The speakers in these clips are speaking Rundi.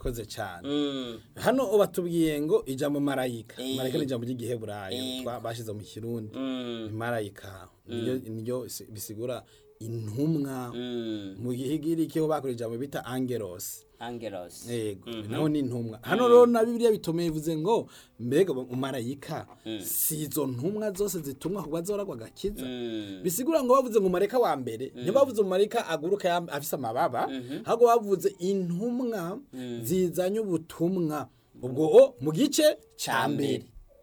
urakoze cyane hano batubwiye ngo ijambo marayika marayika ni ijambo ry'igiheburayo bashize mu kirundi marayika niyo bisigura intumwa mu gihigiriki ho bakora ijambo bita angelos yego naho ni intumwa hano rero na Bibiliya bitomeye bivuze ngo mbega umarayika si izo ntumwa zose zitumwa kuba zoragwa gakiza bisigura ngo bavuze ngo marayika wa mbere ntibavuze umarayika aguruka afise amababa ahubwo bavuze intumwa zizanye ubutumwa ubwo mu gice ca mbere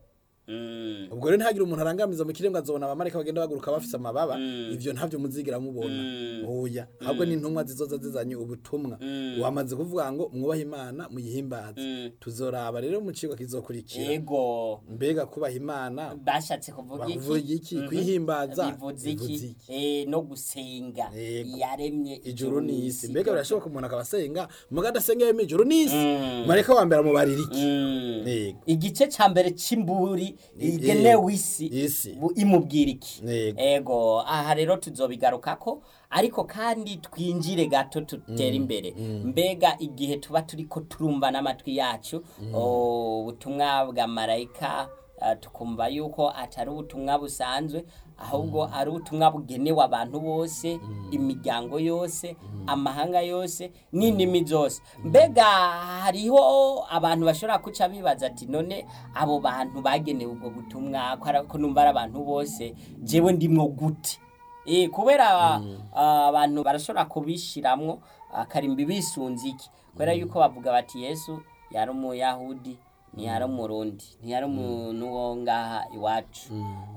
ubwo rero ntihagire umuntu arangamiza mu kiremwa azobona abamarayika bagenda baguruka bafise amababa ivyo ntavyo muzigira mubona oya ahubwo ni intumwa zizoza zizanye ubutumwa wamaze kuvuga ngo mwubahe Imana muyihimbaze tuzoraba rero mu cigwa kizokurikira yego mbega kubaha Imana bashatse kuvuga iki kwihimbaza bivuze iki no gusenga yaremye ijuru n'isi mbega birashoboka umuntu akabasenga muga adasenga yemeye ijuru n'isi marayika wa mbere amubarira iki yego igice ca mbere c'imburi igenewe isi imubwira iki ego aha rero tuzobigarukako ariko kandi twinjire gato tutera imbere mbega igihe tuba turiko turumva n'amatwi yacu ubutumwa bwa marayika tukumva yuko atari ubutumwa busanzwe ahubwo ari ubutumwa bugenewe abantu bose imiryango yose amahanga yose n'indimi zose mbega hariho abantu bashobora kuca bibaza ati none abo bantu bagenewe ubwo butumwa ko numva ari abantu bose jewe ndimwo gute kubera abantu barashobora kubishiramwo akarimbi bisunze iki kubera yuko bavuga bati Yesu yari umuyahudi ntiyari umurundi ntiyari umuntu wo ngaha iwacu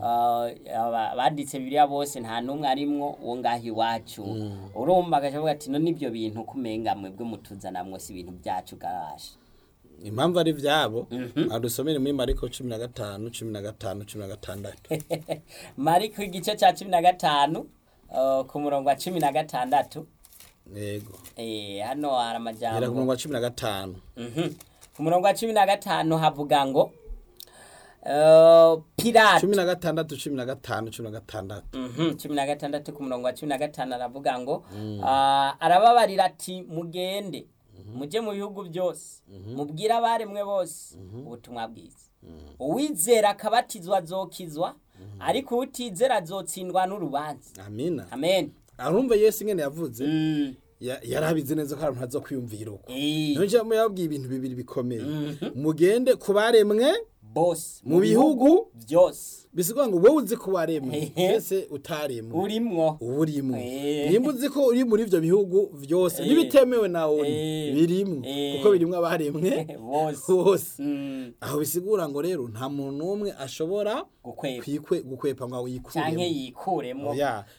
banditse Bibiliya bose nta numwe arimwo wo ngaha iwacu urumva agacavuga ati no nibyo bintu kumenga mwebwe mutuzanamwo si ibintu byacu garashe impamvu ari vyabo adusomere muri Mariko 15:15-16 Mariko igice ca 15 ku murongo wa 16 yego hano hari amajambo era ku murongo wa 15 ku murongo wa 15 havuga ngo Pilato 16 ku murongo wa 15 aravuga ngo arababarira ati mugende muje mu bihugu byose mubwira abaremwe bose ubutumwa bwiza uwizera akabatizwa azokizwa ariko utizera azotsindwa n'urubanza amina amen arumva Yesu ingene yavuze yarabize neza ko abantu hazo kwiyumvira uko nje mu yabwiye ibintu bibiri bikomeye mugende kubaremwe bose mu bihugu byose bisigwa ngo wowe uzi ko waremwe ese utaremwe urimwo nimba uzi ko uri muri ivyo bihugu byose nibitemewe nawe birimwo kuko birimwo abaremwe bose aho bisigura ngo rero nta muntu numwe ashobora gukwepa ngo yikuremo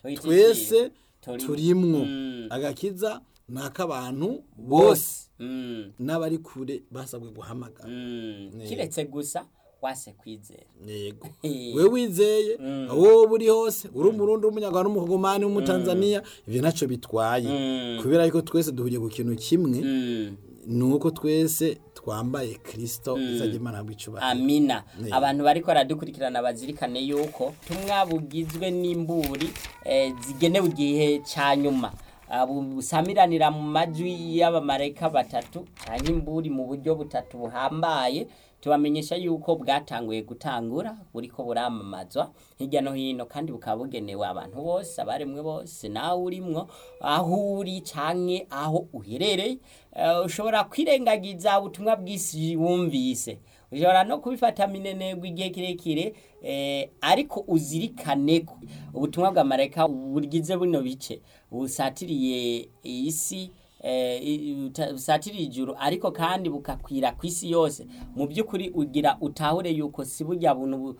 twese turimwo agakiza n'akabantu bose n'abari kure basabwe guhamagara kiretse gusa wase kwizera yego we wizeye wowe buri hose uri umurundi umunyarwanda n'umukongomani w'umutanzania ivyo naco bitwaye kubera yuko twese duhuriye ku kintu kimwe nuko twese twambaye Kristo izajye Imana bwicubahiro amina abantu bariko baradukurikirana bazirikane yuko tumwabugizwe n'imburi zigenewe igihe ca nyuma busamiranira mu majwi y'abamarayika batatu canke imburi mu buryo butatu buhambaye tubamenyesha yuko bwatanguye gutangura buriko buramamazwa hirya no hino kandi bukaba bugenewe abantu bose abaremwe bose nawe urimwo aho uri canke aho uherereye ushobora kwirengagiza ubutumwa bw'isi wumvise ushobora no kubifata minenegwa igihe kirekire ariko uzirikane ko ubutumwa bwa marayika burgize buno bice busatiriye isi busatiriye ijuru ariko kandi bukakwira kwisi yose mu byukuri ugira utahure yuko sibujya buntu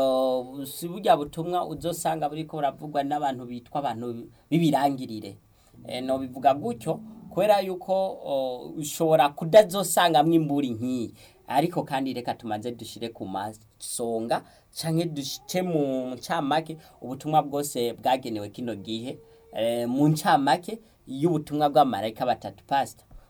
sibujya butumwa uzosanga buriko buravugwa n'abantu bitwa abantu bibirangirire no bivuga gutyo kwera yuko ushobora kudazosanga mwimburi nki ariko kandi reka tumanze dushire ku masonga canke dushite mu ncamake ubutumwa bwose bwagenewe kino gihe mu ncamake y'ubutumwa bw'amarayika batatu pastor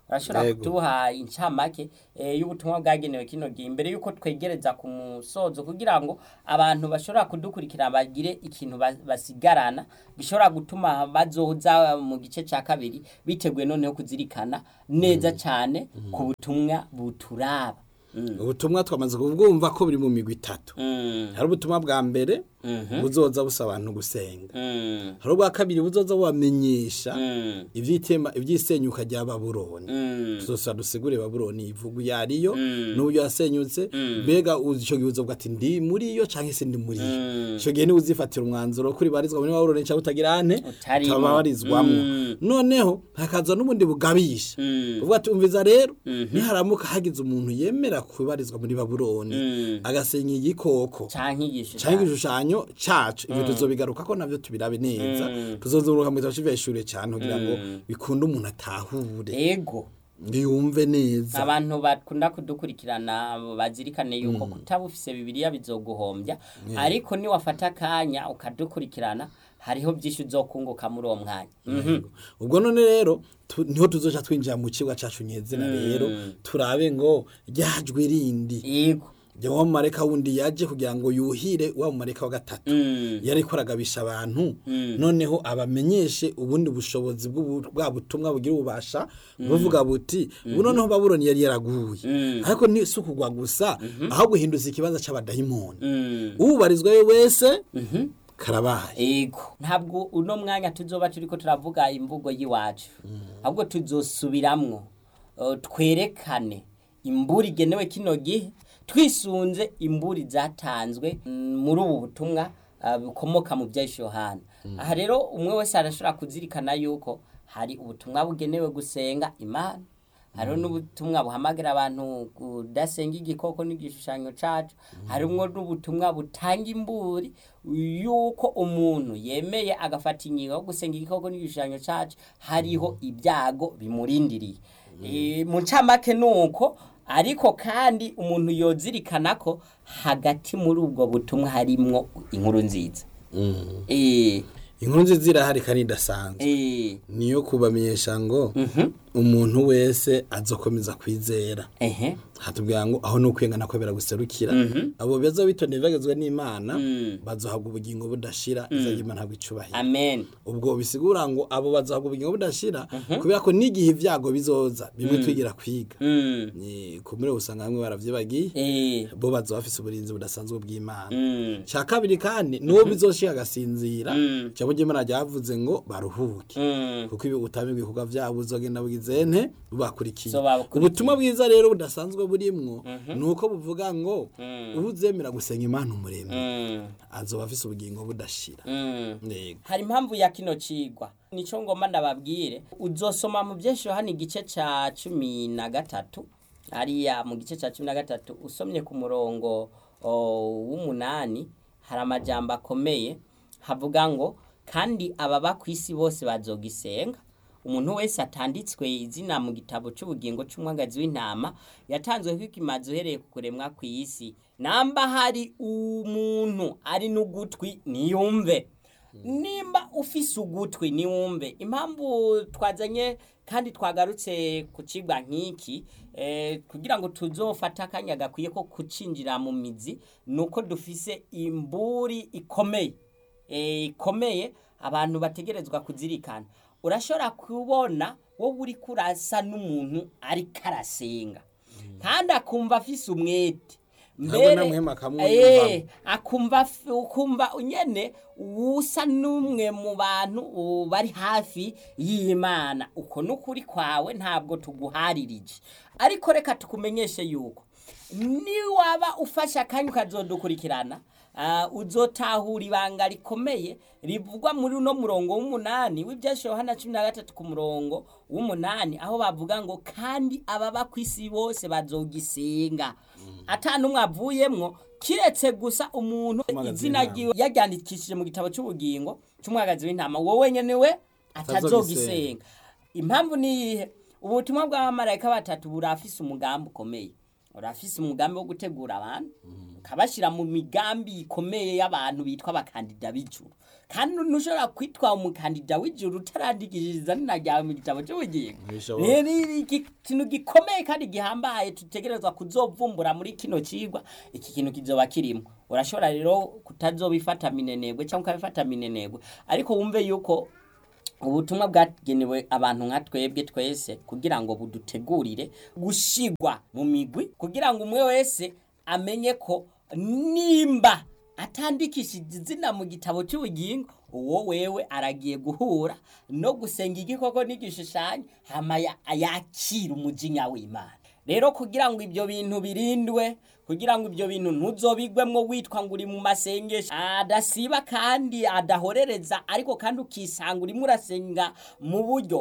urashobora Yego. kuduha incamake y'ubutumwa bwagenewe kino gihe imbere yuko twegereza ku musozo kugira ngo abantu bashobora kudukurikira bagire ikintu basigarana gishobora gutuma bazoza mu gice cya kabiri biteguye noneho kuzirikana neza cyane ku butumwa buturaba. ubutumwa twamaze kubwumva ko buri mu migwi itatu. hari ubutumwa bwa mbere buzoza busaba abantu gusenga. hari ubwa kabiri buzoza bubamenyesha iby'isenyuka rya Babuloni. tuzosa dusigure Babuloni ivugu yariyo n'uburyo yasenyutse, mbega icyo gihe uzovuga ati ndi muri yo cyangwa se ndi muri yo. icyo gihe niwe uzifatira umwanzuro kuri barizwa muri Babuloni cyangwa utagira ane utabarizwamo. noneho hakaza n'ubundi bugabisha uvuga ati umviza rero niharamuka hagize umuntu yemera kubarizwa muri Babuloni agasenya igikoko canke igishushanyo cacu, ibyo tuzobigaruka ko navyo tubirabe neza. tuzozuruka mu tashiveshure cyane kugira ngo bikunde umuntu atahure ego yumve neza. abantu bakunda kudukurikirana bazirikane yuko kutabufise Bibiliya bizoguhombya, ariko ni wafata kanya ukadukurikirana hariho byinshi uzokunguka muri uwo mwanya. ubwo none rero niho tuzoja twinjira mu kigo cacu nyezina. rero turabe ngo ryajwe rindi yego wa mareka wundi yaje kugira ngo yuhire wa mareka wa gatatu yari koragabisha abantu, noneho abamenyeshe ubundi bushobozi bwa butumwa bugira ububasha buvuga buti ubu noneho Babuloni yari yaraguye, ariko ni sukugwa gusa aho guhinduza ikibanza c'abadayimoni. ubarizwayo wese karabaye. ego ntabwo uno mwanya tuzoba turiko turavuga imvugo yiwacu, ahubwo tuzosubiramwo twerekane imburi genewe kino gihe twisunze imburi zatanzwe muri ubu butumwa bukomoka mu bya Yohana. aha rero umwe wese arashobora kuzirikana yuko hari ubutumwa bugenewe gusenga Imana, hariho n'ubutumwa buhamagara abantu kudasenga igikoko n'igishushanyo cacu, harimwo n'ubutumwa butanga imburi yuko umuntu yemeye agafata ingingo yo gusenga igikoko n'igishushanyo cacu hariho ibyago bimurindiriye. mu ncamake nuko, ariko kandi umuntu yozirikana ko hagati muri ubwo butumwa harimwo inkuru nziza. inkuru nziza irahari kandi idasanzwe, niyo kubamenyesha ngo umuntu wese azokomeza kwizera. hatubwira ngo aho nukwengana kwebera guserukira abo bezo bitone bagezwe n'Imana bazohabwa ubugingo budashira, izagima ntabwo icubahira. Amen. ubwo bisigura ngo abo bazohabwa ubugingo budashira kubera ko n'igihe ibyago bizoza bimwe twigira kwiga. ni kumure usanga bamwe baravyibagiye, bo bazo bafise uburinzi budasanzwe bw'Imana. cya kabiri kandi nuwo bizoshika gasinzira cyabo Imana ryavuze ngo baruhuke, kuko ibi utamigwe kuga vyabo uzogenda bugizene bubakurikiye. ubutumwa bwiza rero budasanzwe burimwo nuko buvuga ngo ubuzemera gusenga Imana umuremyi azoba afise ubugingo budashira. hari impamvu ya kino cigwa nico ngoma ndababwire. uzosoma mu byinshi Yohana igice ca 13 ariya mu gice ca 13 usomye ku murongo w'umunani hari amajambo akomeye havuga ngo kandi ababa kwisi bose bazogisenga. umuntu wese atanditswe izina mu gitabo cy'ubugingo cy'umwagazi w'intama yatanzwe kwikimaza uhereye ku kuremwa kw'isi. namba hari umuntu ari n'ugutwi niyumve, nimba ufise ugutwi niwumve. impamvu twazanye kandi twagarutse ku cigwa nk'iki kugira ngo tuzofata akanya gakwiye ko kucinjira mu mizi, nuko dufise imburi ikomeye abantu bategerezwa kuzirikana. urashobora kubona wowe uri kurasa n'umuntu ari karasenga kandi akumva afise umwete mbere ukumva unyene usa n'umwe mu bantu bari hafi y'Imana. uko n'ukuri kwawe ntabwo tuguharirije, ariko reka tukumenyeshe yuko niwaba ufasha akanya ukazodukurikirana uzotahura ibanga rikomeye rivugwa muri uno murongo w'umunani w'ibyashe Yohana 13 ku murongo w'umunani, aho bavuga ngo kandi ababa kwisi bose bazogisenga. atanumwe avuyemwo kiretse gusa umuntu izina ryiwe yaryandikishije mu gitabo cy'ubugingo cy'umwagazi w'intama, wowe nyene we atazogisenga. impamvu ni ubutumwa bw'abamarayika batatu burafise umugambi ukomeye. urafise umugambi wo gutegura abantu, ukabashyira mu migambi ikomeye y'abantu bitwa abakandida b'ijuru kandi ntushobora kwitwa umukandida w'ijuru utarandikishije izina ryawe mu gitabo cy'ubugingo. Rero iki kintu gikomeye kandi gihambaye tutegerezwa kuzovumbura muri kino cigwa, iki kintu kizoba kirimo. Urashobora rero kutazobifata minenegwe cyangwa ukabifata minenegwe, ariko wumve yuko ubutumwa bwagenewe abantu nka twebwe twese kugira ngo budutegurire gushigwa mu migwi, kugira ngo umwe wese amenye ko nimba atandikishije izina mu gitabo cy'ubugingo, uwo wewe aragiye guhura no gusenga igikoko n'igishushanyo hama yakira umujinya w'Imana. Rero kugira ngo ibyo bintu birindwe, kugira ngo ibyo bintu ntuzobigwemwo witwa ngo uri mu masengesho adasiba kandi adahorereza, ariko kandi ukisanga urimo urasenga mu buryo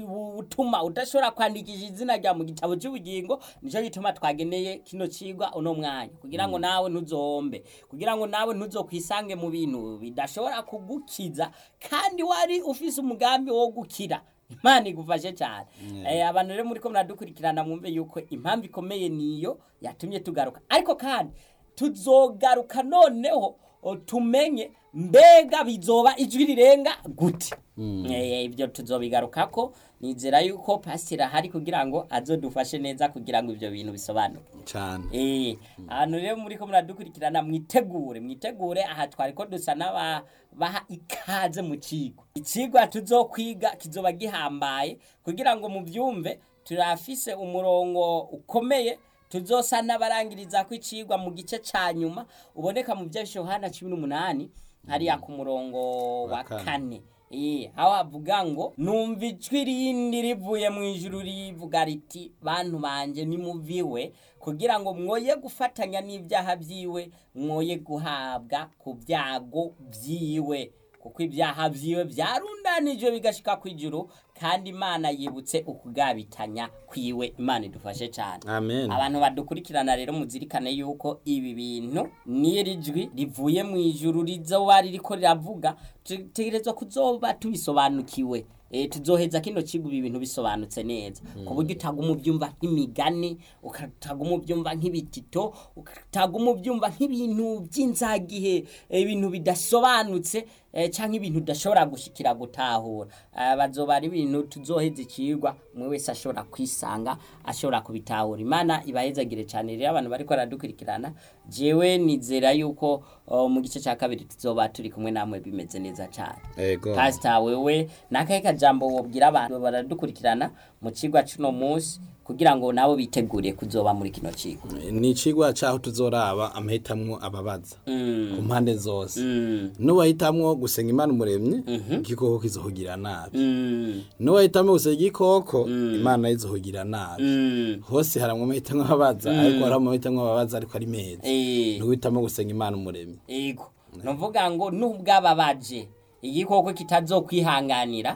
butuma udashobora kwandikisha izina rya mu gitabo cy'ubugingo, nico gituma twageneye kino cigwa uno mwanya kugira ngo nawe ntuzombe, kugira ngo nawe ntuzokwisange mu bintu bidashobora kugukiza kandi wari ufise umugambi wo gukira. Imana igufashe cyane. Abantu rero muri ko muradukurikirana mwumve yuko impamvu ikomeye niyo yatumye tugaruka, ariko kandi tuzogaruka noneho tumenye mbega bizoba ijwi rirenga gute. Ibyo tuzobigarukako, nizera yuko pastor hari kugira ngo azodufashe neza kugira ngo ibyo bintu bisobanuke cyane. Abantu rero muri ko muradukurikirana mwitegure aha twari ko dusa baha ikaze mu kigo. Ikigwa tuzokwiga kizoba gihambaye kugira ngo mubyumve, turafise umurongo ukomeye tuzosa n'abarangiriza ko icigwa mu gice ca nyuma uboneka mu bya Yohana 18 hariya ku murongo wa 4. Aho avuga ngo numva ijwi rindi rivuye mu ijuru rivuga riti, bantu banje nimuviwe kugira ngo mwoye gufatanya n'ibyaha byiwe, mwoye guhabwa ku byago byiwe, kuko ibyaha byiwe byarundanije bigashika ku ijuru, kandi Imana yibutse ukugabitanya kwiwe. Imana idufashe cyane. Amen. Abantu badukurikirana rero muzirikane yuko ibi bintu n'iri jwi rivuye mu ijuru rizoba ririko riravuga, tutegerezwa kuzoba tubisobanukiwe. Tuzoheza kino kigo ibintu bisobanutse neza, ku buryo utaguma ubyumva nk'imigani, ukataguma ubyumva nk'ibitito, ukataguma ubyumva nk'ibintu by'inzagihe, ibintu bidasobanutse cyangwa ibintu udashobora gushikira gutahura. Bazoba ari ibintu tuzoheza ikigwa umwe wese ashobora kwisanga, ashobora kubitahura. Imana ibahezagire cyane rero abantu bariko baradukurikirana. Jewe nizera yuko mu gice cya kabiri tuzoba turi kumwe namwe bimeze neza cyane. Pastor wewe nakayeka jambo wobwira abantu baradukurikirana mu cigwa cuno munsi kugira ngo nabo bitegure kuzoba muri kino cigo. Ni cigwa cyaho tuzoraba amahitamwo ababaza ku mpande zose. Nuwahitamwo gusenga Imana umuremye, igikoko kizohugira nabi. Nuwahitamwo gusenga igikoko, Imana izohugira nabi. Hose haramwe amahitamwo ababaza, ariko haramwe amahitamwo ababaza ariko ari meza. Nuwitamwo gusenga Imana umuremye. Yego. Novuga ngo nubwababaje igikoko kitazokwihanganira,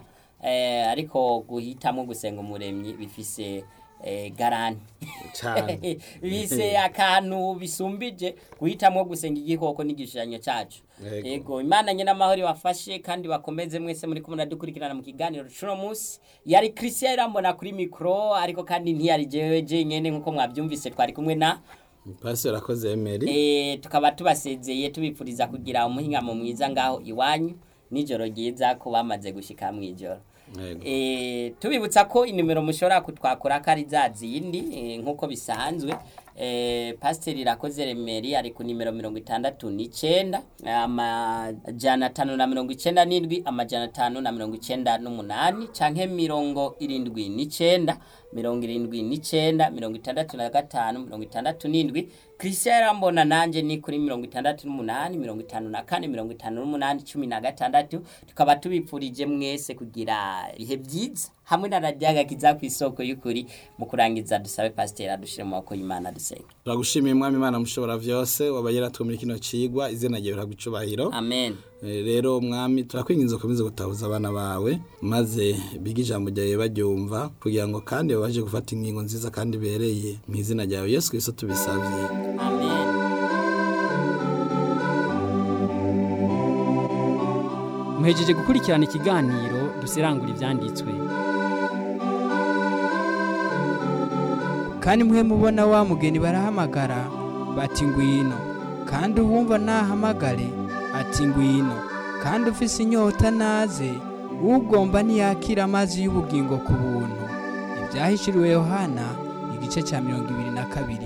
ariko guhitamo gusenga umuremyi bifise garanti cyane. Bise akantu bisumbije guhitamo gusenga igikoko n'igishushanyo cyacu. Yego. Imana nyene amahoro wafashe kandi bakomeze mwese muri kumwe dukurikirana mu kiganiro cuno munsi. Yari Christian irambona kuri micro, ariko kandi ntiyari jewe nyene nkuko mwabyumvise, twari kumwe na Pastor Rakoze Emery. Tukaba tubasezeye tubipfuriza kugira umuhingamo mwiza ngaho iwanyu, nijoro ryiza ko bamaze gushika mu ijoro. Tubibutsa ko inimero mushobora kutwakura kari zazindi nkuko bisanzwe. Pastor Rakoze Emery ari ku nimero 69 amajana 597 amajana 598 canke 79 75 Christian Rambona nanje ni kuri 68 54 58 tukaba tubipfurije mwese kugira ihe byiza hamwe na radiyaga kiza ku isoko y'ukuri. Mu kurangiza dusabe pastor adushire mu mako y'Imana dusenga. Turagushimiye mwami Imana mushobora vyose wabayera twumira kino cigwa, izina ryawe ragicubahiro. Amen. Rero mwami turakwinginze komeze gutahuza abana bawe, maze biga ijambo ryawe baryumva, kugira ngo kandi baje gufata ingingo nziza kandi bereye mu izina ryawe Yesu Kristo tubisavye. Amen. Muhejeje gukurikirana ikiganiro dusirangura ivyanditswe. Kandi mwe mubona wa mugeni barahamagara bati ngwino. kandi uwumva nahamagare ati ngwino, kandi ufise inyota naze, ugomba niyakira amazi y'ubugingo ku buntu. Ibyahishuriwe Yohana igice cya 22.